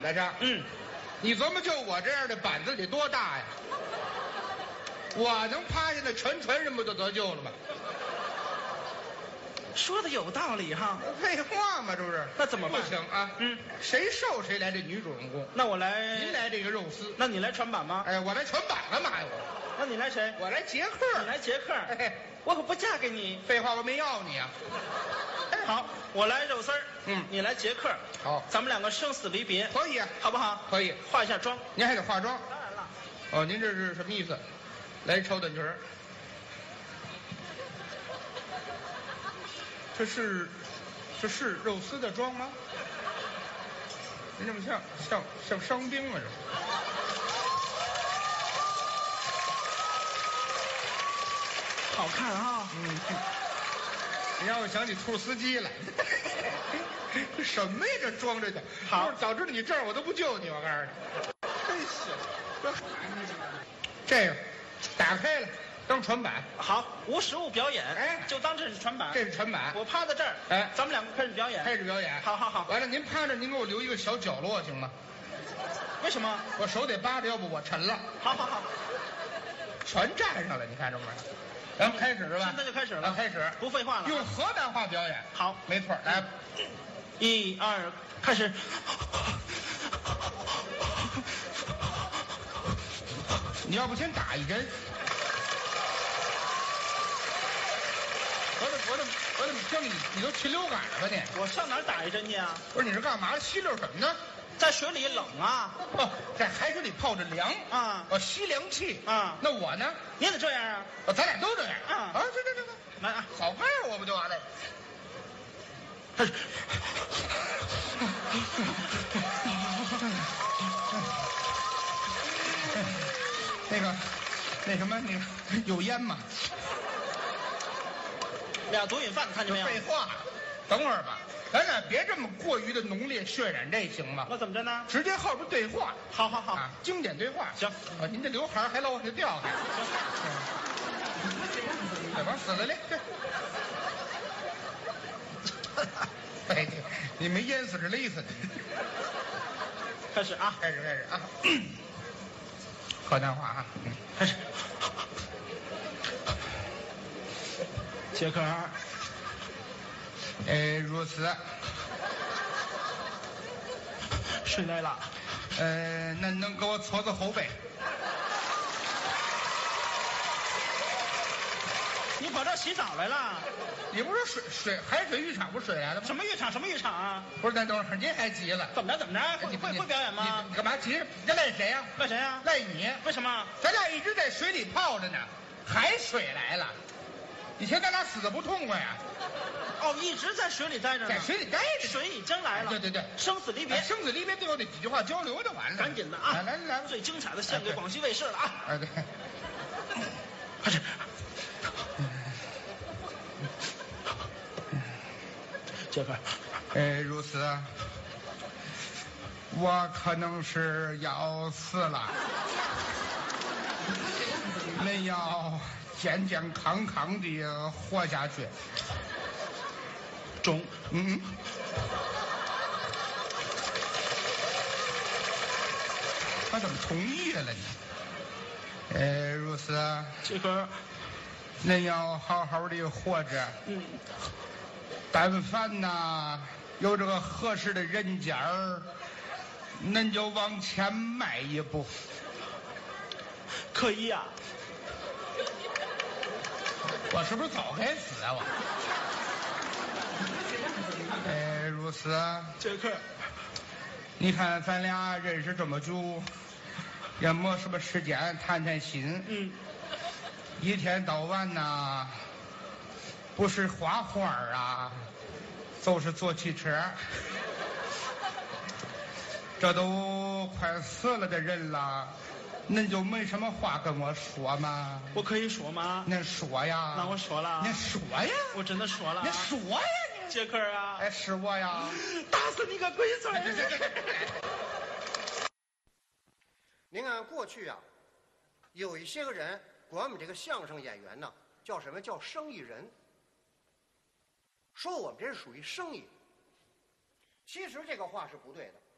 来着，你琢磨就我这样的板子得多大呀？我能趴下那全人不就得救了吗？ 说的有道理哈。 废话嘛，这不是？ 那怎么办？ 不行啊，谁瘦谁来这女主人公。 那我来， 您来这个肉丝。 那你来传板吗？ 哎，我来传板干嘛呀？我。 那你来谁？ 我来杰克。 你来杰克。 哎， 我可不嫁给你。 废话，我没要你啊。 好，我来肉丝儿，你来杰克。 好， 咱们两个生死离别， 可以啊， 好不好？ 可以。 化一下妆， 您还得化妆。 当然了。 哦，您这是什么意思？来超短裙儿。这是肉丝的妆吗？您这么像伤兵啊这。 好看啊！ 你让我想起兔司机来。这什么呀？这装着的。 好， 早知道你这儿我都不救你，我告诉你。真行。这个打开了当传板。 好，无实物表演。 哎， 就当这是传板。 这是传板。 我趴在这儿。 哎， 咱们两个开始表演。 开始表演。 好。 完了，您趴着，您给我留一个小角落行吗？ 为什么？ 我手得扒着，要不我沉了。 好。 全站上了，你看这么着。咱们开始是吧？ 现在就开始了。 开始， 不废话了。 用河南话表演。 好， 没错。来 ，1、2，开始。 你要不先打一针？我怎么听你都禽流感了吧你？ 我上哪儿打一针去啊？ 不是，你是干嘛？吸溜什么呢？ 在水里冷啊！ 哦，在海水里泡着凉啊！ 我吸凉气啊！ 那我呢？ 你也得这样啊！ 咱俩都这样啊！ 这， 来啊！ 好看我不就完了？那什么，那个有烟吗？ 俩毒瘾犯，看见没有？ 废话，等会儿吧，咱俩别这么过于的浓烈渲染，这行吗？ 那怎么着呢？ 直接后边对话。 好， 经典对话。 行。 您这刘海还老往下掉，还。哎，往死了嘞！哎，你没淹死是勒死的。 开始啊！ 开始啊！河南话啊！ 开始。杰克， 如此。 睡来了。 那能给我搓搓后背？ 你跑这洗澡来了？ 你不是海水浴场不是水来了吗？ 什么浴场啊？ 不是，咱等会儿您还急了？ 怎么着？会表演吗？ 你干嘛急？这赖谁呀？ 赖谁呀？ 赖你。 为什么？ 咱俩一直在水里泡着呢，海水来了，以前咱俩死的不痛快呀？ 哦，一直在水里待着呢。 在水里待着。 水已经来了。对，生死离别。 生死离别最后那几句话交流就完了。 赶紧的啊！ 来， 最精彩的献给广西卫视了啊！ 对， 开始。杰克， 如此，我可能是要死了，恁要健健康康的活下去。 中， 他怎么同意了呢？如此， 杰克， 恁要好好的活着。但凡呐有这个合适的人家儿，恁就往前迈一步。 可以呀。 我是不是早该死啊我？如此。 杰克， 你看咱俩认识这么久，也没什么时间谈心。一天到晚呐，不是画画啊，就是坐汽车。这都快死了的人了，恁就没什么话跟我说吗？ 我可以说吗？ 恁说呀。 那我说了。 您说呀。 我真的说了。 您说呀你。 杰克啊。 是我呀。 打死你个龟孙！ 您看过去啊，有一些个人管我们这个相声演员呢，叫什么叫生意人，说我们这是属于生意。其实这个话是不对的。